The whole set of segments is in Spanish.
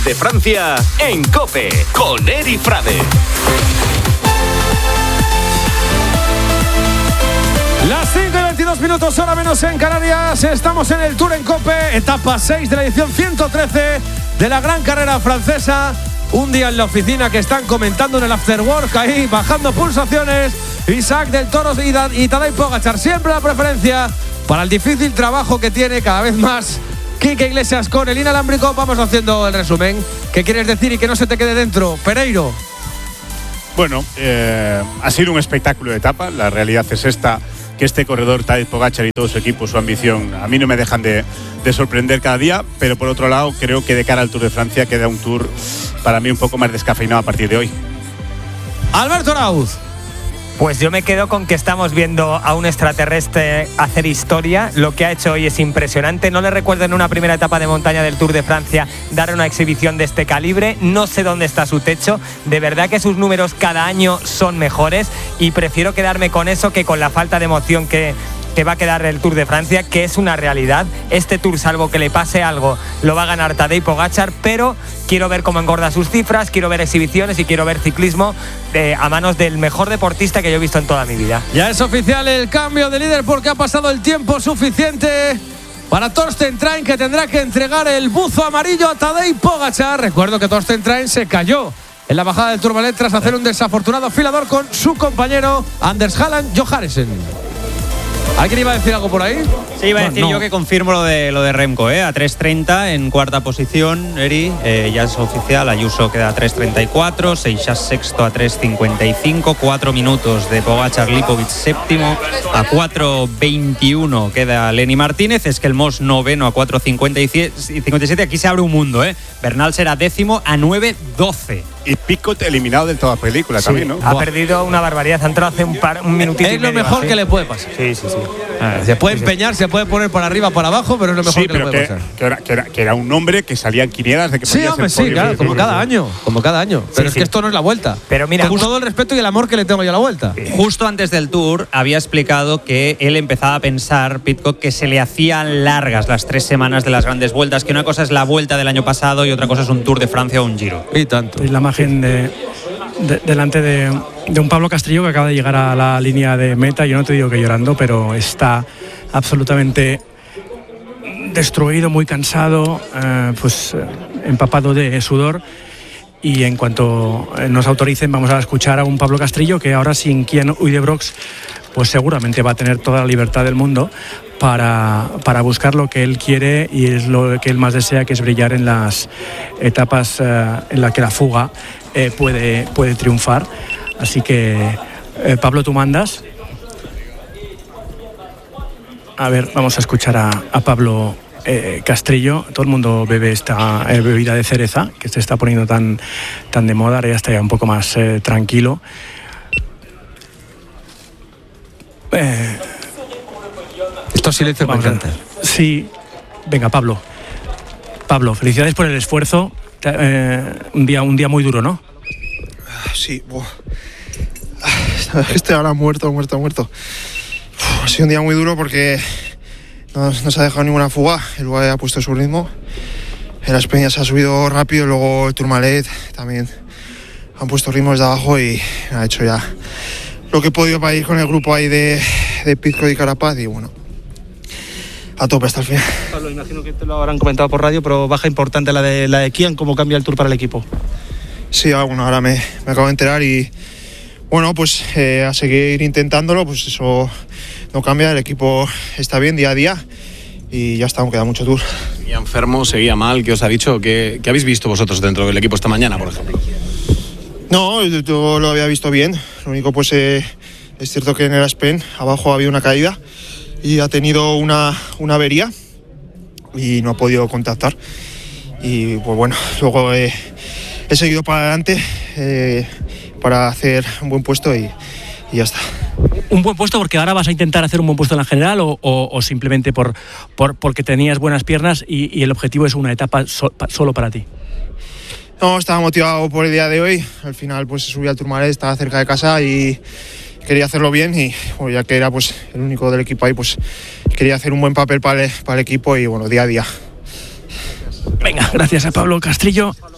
de Francia en COPE con Eri Frade. Las 5:22, hora menos en Canarias. Estamos en el Tour en COPE, etapa 6 de la edición 113 de la gran carrera francesa. Un día en la oficina que están comentando en el afterwork, ahí bajando pulsaciones. Isaac del Toro y Tadej Pogačar, siempre la preferencia para el difícil trabajo que tiene cada vez más Quique Iglesias con el inalámbrico. Vamos haciendo el resumen. ¿Qué quieres decir y que no se te quede dentro, Pereiro? Bueno, ha sido un espectáculo de etapa. La realidad es esta, que este corredor, Tadej Pogačar y todo su equipo, su ambición, a mí no me dejan de sorprender cada día, pero por otro lado creo que de cara al Tour de Francia queda un Tour para mí un poco más descafeinado a partir de hoy. Alberto Arauz. Pues yo me quedo con que estamos viendo a un extraterrestre hacer historia. Lo que ha hecho hoy es impresionante. No le recuerdo en una primera etapa de montaña del Tour de Francia dar una exhibición de este calibre. No sé dónde está su techo. De verdad que sus números cada año son mejores y prefiero quedarme con eso que con la falta de emoción que va a quedar el Tour de Francia, que es una realidad. Este Tour, salvo que le pase algo, lo va a ganar Tadej Pogačar, pero quiero ver cómo engorda sus cifras, quiero ver exhibiciones y quiero ver ciclismo a manos del mejor deportista que yo he visto en toda mi vida. Ya es oficial el cambio de líder porque ha pasado el tiempo suficiente para Torsten Train, que tendrá que entregar el buzo amarillo a Tadej Pogačar. Recuerdo que Torsten Train se cayó en la bajada del Tourmalet tras hacer un desafortunado afilador con su compañero Anders Halland Johannessen. ¿Alguien iba a decir algo por ahí? Sí, iba a decir yo que confirmo lo de Remco, a 3.30 en cuarta posición, Eri, ya es oficial. Ayuso queda a 3.34, Seixas sexto a 3.55, 4 minutos de Pogačar, Lipovic séptimo, a 4.21 queda Lenny Martínez, Esquelmós noveno a 4.57, aquí se abre un mundo, Bernal será décimo a 9.12. Y Picot eliminado de toda película, sí, también, ¿no? Ha perdido una barbaridad, ha entrado hace un minutito. Es lo mejor que le puede pasar. Sí. Se puede empeñar, se puede poner para arriba, para abajo, pero es lo mejor que le puede pasar. Que era un hombre que salía en quinielas de que sí, hombre, sí, claro, como cada año. Pero es que esto no es la Vuelta. Pero mira, con todo el respeto y el amor que le tengo yo a la Vuelta. Justo antes del Tour había explicado que él empezaba a pensar, Pidcock, que se le hacían largas las 3 semanas de las grandes vueltas, que una cosa es la Vuelta del año pasado y otra cosa es un Tour de Francia o un Giro. Y tanto. Es la imagen delante de un Pablo Castrillo que acaba de llegar a la línea de meta. Yo no te digo que llorando, pero está absolutamente destruido, muy cansado, empapado de sudor. Y en cuanto nos autoricen vamos a escuchar a un Pablo Castrillo que ahora, sin Kian Uijtdebroeks, pues seguramente va a tener toda la libertad del mundo para buscar lo que él quiere y es lo que él más desea, que es brillar en las etapas en las que la fuga puede triunfar. Así que Pablo, tú mandas. A ver, vamos a escuchar a Pablo Castrillo. Todo el mundo bebe esta bebida de cereza que se está poniendo tan de moda. Ahora ya está ya un poco más tranquilo. Estos silencios me encantan. Sí, venga, Pablo, felicidades por el esfuerzo. Un día muy duro, ¿no? Sí, estoy ahora muerto. Ha sido un día muy duro porque no se ha dejado ninguna fuga. El UAE ha puesto su ritmo. Las Peñas se ha subido rápido, luego el Tourmalet también han puesto ritmos de abajo y ha hecho ya lo que he podido para ir con el grupo ahí de Pidcock y Carapaz y bueno, a tope hasta el final. Pablo, imagino que te lo habrán comentado por radio, pero baja importante la de Kian. ¿Cómo cambia el Tour para el equipo? Sí, bueno, ahora me acabo de enterar y bueno, pues a seguir intentándolo, pues eso no cambia, el equipo está bien día a día y ya está, aún queda mucho Tour. ¿Seguía enfermo, seguía mal? ¿Qué os ha dicho? ¿Qué habéis visto vosotros dentro del equipo esta mañana, por ejemplo? No, yo lo había visto bien, lo único pues es cierto que en el Aspen abajo había una caída y ha tenido una avería y no ha podido contactar y pues bueno, luego he seguido para adelante para hacer un buen puesto y ya está. ¿Un buen puesto porque ahora vas a intentar hacer un buen puesto en la general o simplemente porque tenías buenas piernas y el objetivo es una etapa solo para ti? No, estaba motivado por el día de hoy. Al final pues subí al Tourmalet, estaba cerca de casa y quería hacerlo bien y bueno, ya que era pues el único del equipo ahí, pues quería hacer un buen papel para el equipo y bueno, día a día. Venga, gracias a Pablo Castrillo.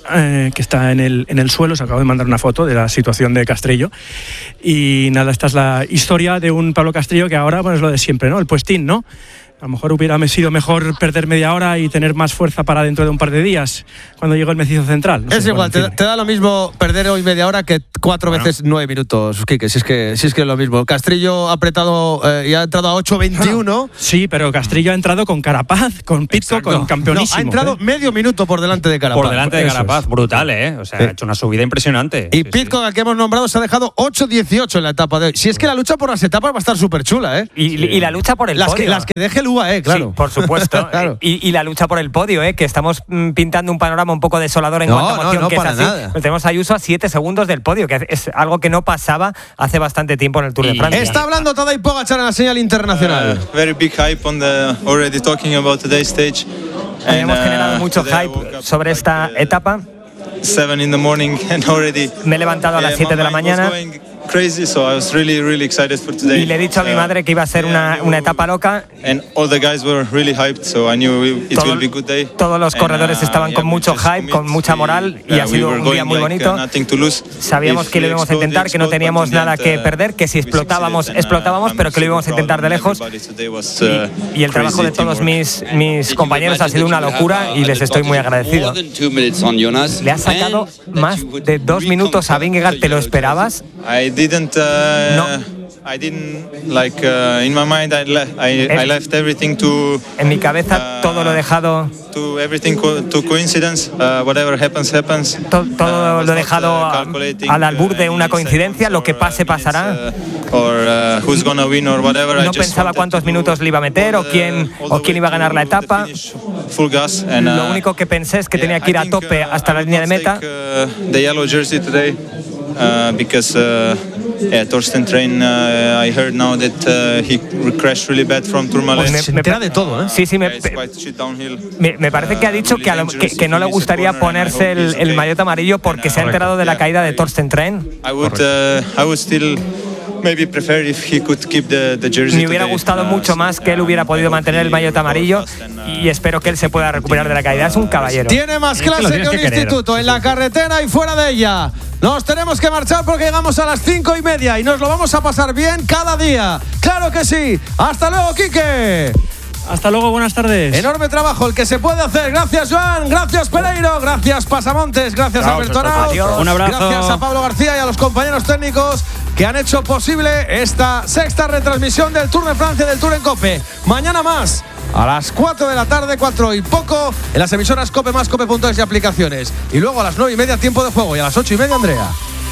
que está en el suelo. Se acaba de mandar una foto de la situación de Castrillo. Y nada, esta es la historia de un Pablo Castrillo que ahora pues, es lo de siempre, ¿no? El puestín, ¿no? A lo mejor hubiera sido mejor perder media hora y tener más fuerza para dentro de un par de días, cuando llegue el macizo central. No es sé, igual, te da lo mismo perder hoy media hora que 4 veces 9 minutos, Quique, si es que es lo mismo. Castrillo ha apretado y ha entrado a 8.21. Sí, pero Castrillo ha entrado con Carapaz, con Pitcock, con campeonísimo. Ha entrado medio minuto por delante de Carapaz. Por delante de Carapaz, brutal, ¿eh? O sea, ha hecho una subida impresionante. Y Pitcock, al que hemos nombrado, se ha dejado 8.18 en la etapa de hoy. Si es que la lucha por las etapas va a estar súper chula, ¿eh? Y la lucha por el podio. Las que deje el UAE, claro. Sí, por supuesto. Claro. Y la lucha por el podio, que estamos pintando un panorama un poco desolador en cuanto a emoción, que es así. Nada. Tenemos a Ayuso a 7 segundos del podio, que es algo que no pasaba hace bastante tiempo en el Tour de Francia. Está hablando Tadej Pogačar en la señal internacional. Very big hype on already talking about today's stage. Hemos generado mucho hype sobre esta etapa. 7 in the morning and already. Me he levantado a las 7 de la mañana. Crazy, so I was really excited for today. Y le he dicho a mi madre que iba a ser una etapa loca. And all the guys were really hyped, so I knew it will be a good day. Todos los corredores estaban con mucho hype, con mucha moral, y ha sido un día muy bonito. Sabíamos que lo íbamos a intentar, que no teníamos nada que perder, que si explotábamos, pero que lo íbamos a intentar de lejos. Y el trabajo de todos mis compañeros ha sido una locura y les estoy muy agradecido. Le ha sacado más de 2 minutos a Vingegaard. ¿Te lo esperabas? I didn't like in my mind. I left everything to. En mi cabeza todo lo he dejado. To everything to coincidence. Whatever happens. Todo lo he dejado al albur de una coincidencia. Lo que pase pasará. Who's gonna win or whatever. No pensaba cuántos minutos le iba a meter o quién iba a ganar la etapa. Full gas. Lo único que pensé es que tenía que ir a tope hasta la línea de meta. The yellow jersey today. Because Torsten Train, I heard now that he crashed really bad from Tourmalet. Se entera de todo, ¿eh? Sí, me parece que ha dicho que no le gustaría ponerse el maillot amarillo porque se ha enterado de la caída de Torsten Train. I would still maybe prefer if he could keep the jersey. Me hubiera gustado mucho más que él hubiera podido mantener el maillot amarillo y espero que él se pueda recuperar de la caída. Es un caballero. Tiene más clase que un instituto en la carretera y fuera de ella. Nos tenemos que marchar porque llegamos a las 5:30 y nos lo vamos a pasar bien cada día. ¡Claro que sí! ¡Hasta luego, Quique! Hasta luego, buenas tardes. Enorme trabajo el que se puede hacer. Gracias, Joan. Gracias, Pereiro. Gracias, Pasamontes. Gracias, Alberto Arauz. Un abrazo. Gracias a Pablo García y a los compañeros técnicos que han hecho posible esta sexta retransmisión del Tour de Francia, del Tour en COPE. Mañana más, a las 4 de la tarde, 4 y poco, en las emisoras COPE+, COPE.es y aplicaciones. Y luego a las 9:30, tiempo de juego. Y a las 8:30, Andrea.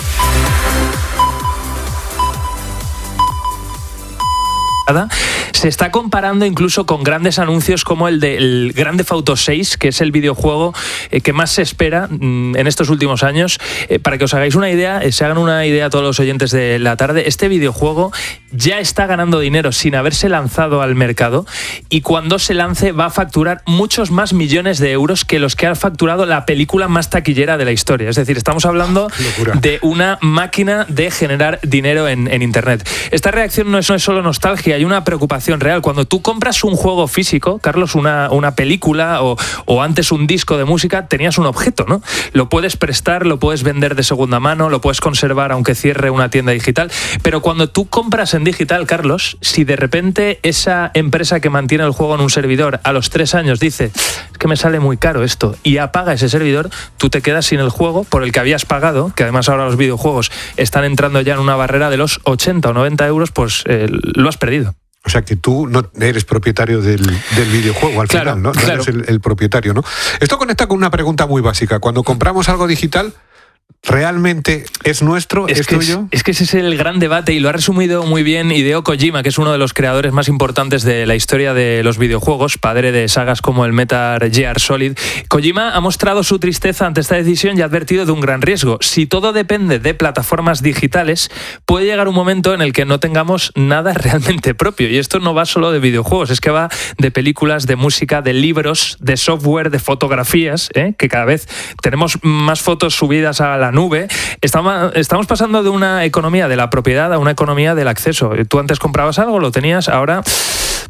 Se está comparando incluso con grandes anuncios como el del Grand Theft Auto 6, que es el videojuego que más se espera en estos últimos años. Para que os hagáis una idea, se hagan una idea a todos los oyentes de la tarde, este videojuego ya está ganando dinero sin haberse lanzado al mercado y cuando se lance va a facturar muchos más millones de euros que los que ha facturado la película más taquillera de la historia. Es decir, estamos hablando de una máquina de generar dinero en Internet. Esta reacción no es solo nostalgia, hay una preocupación real. Cuando tú compras un juego físico, Carlos, una película o antes un disco de música, tenías un objeto, ¿no? Lo puedes prestar, lo puedes vender de segunda mano, lo puedes conservar aunque cierre una tienda digital, pero cuando tú compras en digital, Carlos, si de repente esa empresa que mantiene el juego en un servidor a los 3 años dice, es que me sale muy caro esto, y apaga ese servidor, tú te quedas sin el juego por el que habías pagado, que además ahora los videojuegos están entrando ya en una barrera de los 80 o 90 euros, pues lo has perdido. O sea que tú no eres propietario del videojuego al final, ¿no? Claro. No eres el propietario, ¿no? Esto conecta con una pregunta muy básica. Cuando compramos algo digital, ¿realmente es nuestro? ¿Es tuyo? Es que ese es el gran debate y lo ha resumido muy bien Hideo Kojima, que es uno de los creadores más importantes de la historia de los videojuegos, padre de sagas como el Metal Gear Solid. Kojima ha mostrado su tristeza ante esta decisión y ha advertido de un gran riesgo. Si todo depende de plataformas digitales, puede llegar un momento en el que no tengamos nada realmente propio. Y esto no va solo de videojuegos, es que va de películas, de música, de libros, de software, de fotografías, que cada vez tenemos más fotos subidas a la nube. Estamos pasando de una economía de la propiedad a una economía del acceso. Tú antes comprabas algo, lo tenías, ahora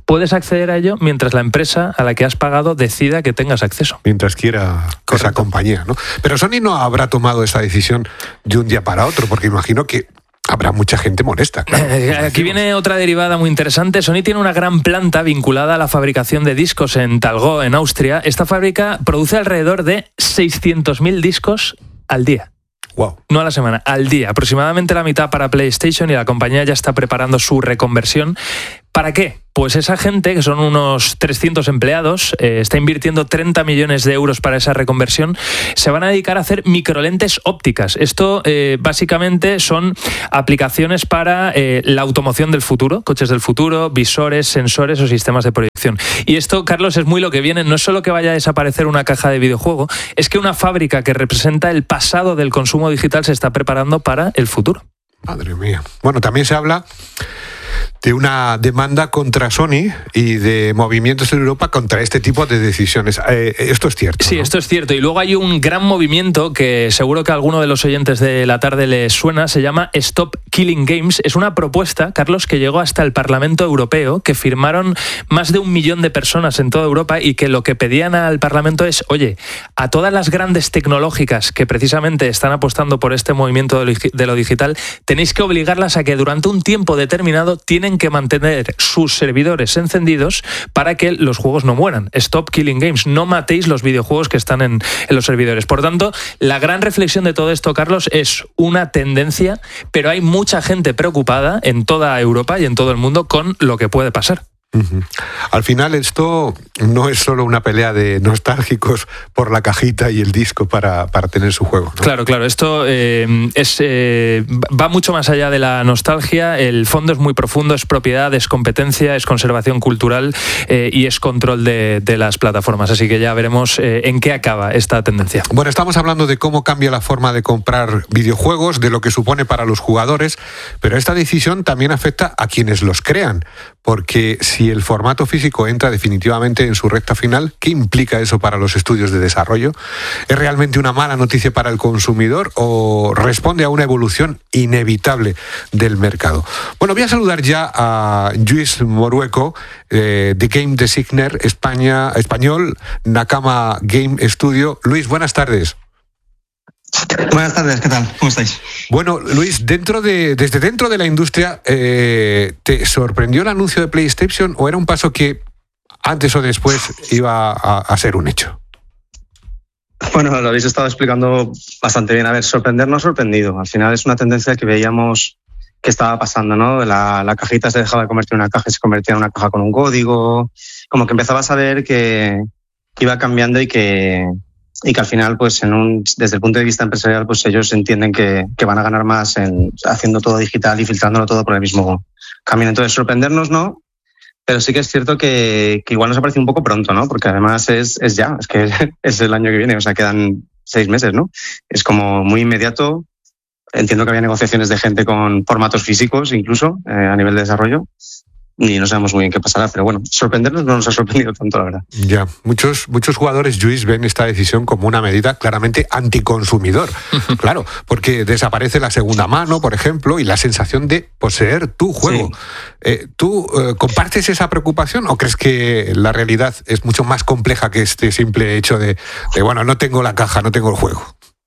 puedes acceder a ello mientras la empresa a la que has pagado decida que tengas acceso. Mientras quiera esa compañía, ¿no? Pero Sony no habrá tomado esta decisión de un día para otro, porque imagino que habrá mucha gente molesta. Claro, aquí viene otra derivada muy interesante. Sony tiene una gran planta vinculada a la fabricación de discos en Talgo, en Austria. Esta fábrica produce alrededor de 600.000 discos al día. Wow. No a la semana, al día. Aproximadamente la mitad para PlayStation, y la compañía ya está preparando su reconversión. ¿Para qué? Pues esa gente, que son unos 300 empleados, está invirtiendo 30 millones de euros para esa reconversión. Se van a dedicar a hacer microlentes ópticas. Esto básicamente son aplicaciones para la automoción del futuro, coches del futuro, visores, sensores o sistemas de proyección. Y esto, Carlos, es muy lo que viene. No es solo que vaya a desaparecer una caja de videojuego, es que una fábrica que representa el pasado del consumo digital se está preparando para el futuro. Madre mía. Bueno, también se habla de una demanda contra Sony y de movimientos en Europa contra este tipo de decisiones. Esto es cierto, Sí, ¿no? Esto es cierto. Y luego hay un gran movimiento que seguro que a alguno de los oyentes de la tarde les suena. Se llama Stop Killing Games. Es una propuesta, Carlos, que llegó hasta el Parlamento Europeo, que firmaron más de 1 millón de personas en toda Europa, y que lo que pedían al Parlamento es, oye, a todas las grandes tecnológicas que precisamente están apostando por este movimiento de lo digital, tenéis que obligarlas a que durante un tiempo determinado tienen que mantener sus servidores encendidos para que los juegos no mueran. Stop Killing Games. No matéis los videojuegos que están en los servidores. Por tanto, la gran reflexión de todo esto, Carlos, es una tendencia, pero hay mucha gente preocupada en toda Europa y en todo el mundo con lo que puede pasar. Uh-huh. Al final esto no es solo una pelea de nostálgicos por la cajita y el disco para tener su juego, ¿no? Claro, esto va mucho más allá de la nostalgia. El fondo es muy profundo, es propiedad, es competencia, es conservación cultural y es control de las plataformas. Así que ya veremos en qué acaba esta tendencia. Bueno, estamos hablando de cómo cambia la forma de comprar videojuegos, de lo que supone para los jugadores, pero esta decisión también afecta a quienes los crean, porque si el formato físico entra definitivamente en su recta final, ¿qué implica eso para los estudios de desarrollo? ¿Es realmente una mala noticia para el consumidor o responde a una evolución inevitable del mercado? Bueno, voy a saludar ya a Lluís Morueco, de Game Designer español, Nakama Game Studio. Luis, buenas tardes. Buenas tardes, ¿qué tal? ¿Cómo estáis? Bueno, Luis, desde dentro de la industria, ¿te sorprendió el anuncio de PlayStation o era un paso que antes o después iba a ser un hecho? Bueno, lo habéis estado explicando bastante bien. A ver, sorprender no ha sorprendido. Al final es una tendencia que veíamos que estaba pasando, ¿no? La cajita se dejaba de convertir en una caja y se convertía en una caja con un código. Como que empezabas a ver que iba cambiando y que al final, pues desde el punto de vista empresarial, pues ellos entienden que van a ganar más haciendo todo digital y filtrándolo todo por el mismo camino. Entonces, sorprendernos no, pero sí que es cierto que igual nos ha parecido un poco pronto, ¿no? Porque además es que es el año que viene, o sea, quedan 6 meses, ¿no? Es como muy inmediato. Entiendo que había negociaciones de gente con formatos físicos incluso a nivel de desarrollo. Y no sabemos muy bien qué pasará, pero bueno, sorprendernos no nos ha sorprendido tanto, la verdad. Ya, muchos jugadores, Lluís, ven esta decisión como una medida claramente anticonsumidor. Claro, porque desaparece la segunda mano, por ejemplo, y la sensación de poseer tu juego. Sí. ¿Tú compartes esa preocupación o crees que la realidad es mucho más compleja que este simple hecho de bueno, no tengo la caja, no tengo el juego?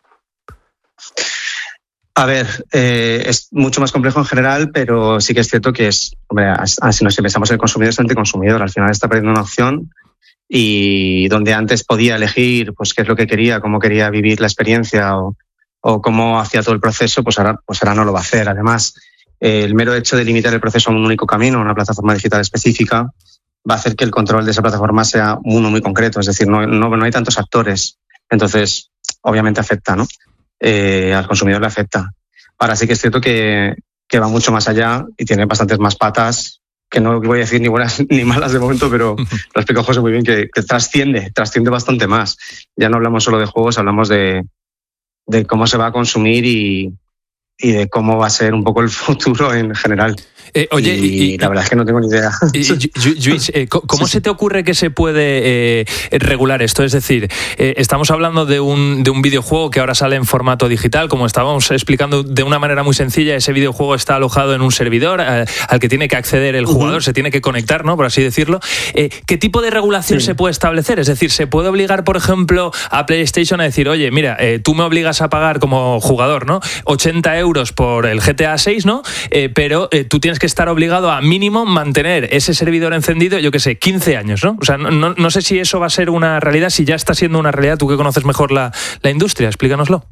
A ver, es mucho más complejo en general, pero sí que es cierto que si nos pensamos en el consumidor, es anticonsumidor. Al final está perdiendo una opción y donde antes podía elegir pues qué es lo que quería, cómo quería vivir la experiencia o cómo hacía todo el proceso, pues ahora no lo va a hacer. Además, el mero hecho de limitar el proceso a un único camino, a una plataforma digital específica, va a hacer que el control de esa plataforma sea uno muy concreto. Es decir, no hay tantos actores. Entonces, obviamente afecta, ¿no? Al consumidor le afecta. Ahora sí que es cierto que va mucho más allá y tiene bastantes más patas, que no voy a decir ni buenas ni malas de momento, pero lo explicó José muy bien, que trasciende bastante más. Ya no hablamos solo de juegos, hablamos de cómo se va a consumir y y de cómo va a ser un poco el futuro en general. Oye, y la verdad es que no tengo ni idea. Luis, ¿cómo se te ocurre que se puede regular esto? Es decir, estamos hablando de un videojuego que ahora sale en formato digital, como estábamos explicando de una manera muy sencilla. Ese videojuego está alojado en un servidor al que tiene que acceder el jugador, se tiene que conectar, ¿no?, por así decirlo. ¿Qué tipo de regulación se puede establecer? Es decir, ¿se puede obligar, por ejemplo, a PlayStation a decir, oye, mira, tú me obligas a pagar como jugador, ¿no?, 80 euros por el GTA 6, ¿no?, pero tú tienes que estar obligado a mínimo mantener ese servidor encendido, yo qué sé, 15 años, ¿no? O sea, no sé si eso va a ser una realidad, si ya está siendo una realidad, tú que conoces mejor la industria, explícanoslo.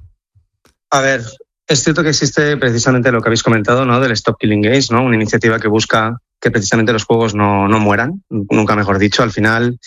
A ver, es cierto que existe precisamente lo que habéis comentado, ¿no?, del Stop Killing Games, ¿no?, una iniciativa que busca que precisamente los juegos no mueran, nunca mejor dicho. Al final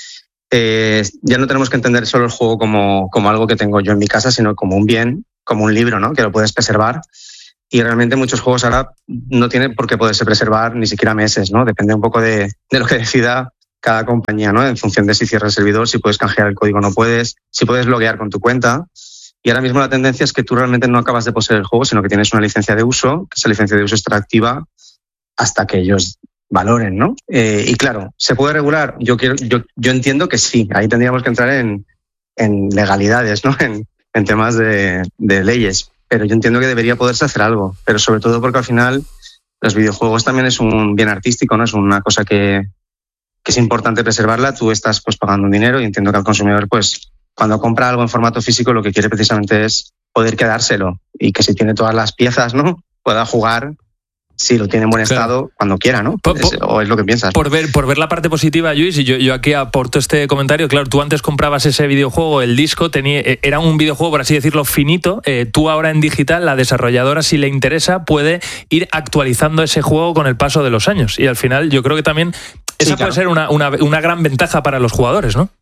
ya no tenemos que entender solo el juego como algo que tengo yo en mi casa, sino como un bien, como un libro, ¿no?, que lo puedes preservar. Y realmente muchos juegos ahora no tienen por qué poderse preservar ni siquiera meses, ¿no? Depende un poco de lo que decida cada compañía, ¿no?, en función de si cierra el servidor, si puedes canjear el código o no puedes, si puedes loguear con tu cuenta. Y ahora mismo la tendencia es que tú realmente no acabas de poseer el juego, sino que tienes una licencia de uso, que esa licencia de uso estará activa hasta que ellos valoren, ¿no? Y claro, ¿se puede regular? Yo entiendo que sí. Ahí tendríamos que entrar en legalidades, ¿no?, en temas de leyes. Pero yo entiendo que debería poderse hacer algo, pero sobre todo porque al final los videojuegos también es un bien artístico, ¿no? Es una cosa que es importante preservarla. Tú estás pues pagando un dinero y entiendo que al consumidor, pues cuando compra algo en formato físico, lo que quiere precisamente es poder quedárselo y que si tiene todas las piezas, ¿no?, pueda jugar, si lo tiene en buen estado, cuando quiera, ¿no? O es lo que piensas. Por ver la parte positiva, Luis, y yo aquí aporto este comentario. Claro, tú antes comprabas ese videojuego, el disco, era un videojuego, por así decirlo, finito. Tú ahora en digital, la desarrolladora, si le interesa, puede ir actualizando ese juego con el paso de los años. Y al final yo creo que también esa puede ser una gran ventaja para los jugadores, ¿no?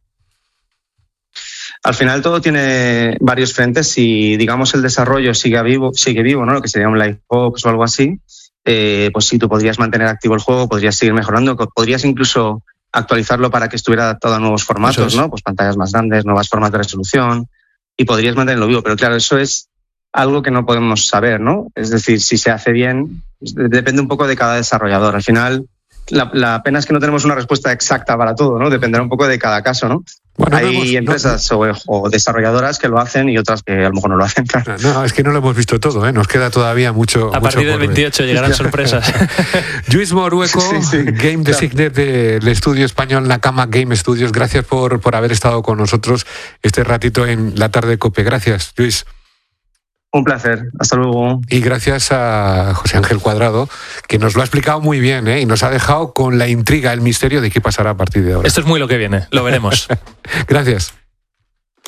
Al final todo tiene varios frentes. Si, digamos, el desarrollo sigue vivo, ¿no?, lo que sería un live box o algo así, pues sí, tú podrías mantener activo el juego, podrías seguir mejorando, podrías incluso actualizarlo para que estuviera adaptado a nuevos formatos, ¿no? Pues pantallas más grandes, nuevas formas de resolución, y podrías mantenerlo vivo. Pero claro, eso es algo que no podemos saber, ¿no? Es decir, si se hace bien, depende un poco de cada desarrollador. Al final, la pena es que no tenemos una respuesta exacta para todo, ¿no? Dependerá un poco de cada caso, ¿no? Bueno, hay empresas o desarrolladoras que lo hacen y otras que a lo mejor no lo hacen. Claro. No, es que no lo hemos visto todo, ¿eh? Nos queda todavía mucho. A partir del 28 llegarán sorpresas. Lluís Morueco, Game Designer del estudio español Nakama Game Studios. Gracias por haber estado con nosotros este ratito en la tarde de COPE. Gracias, Lluís. Un placer, hasta luego. Y gracias a José Ángel Cuadrado, que nos lo ha explicado muy bien, ¿eh? Y nos ha dejado con la intriga, el misterio de qué pasará a partir de ahora. Esto es muy lo que viene, lo veremos. Gracias.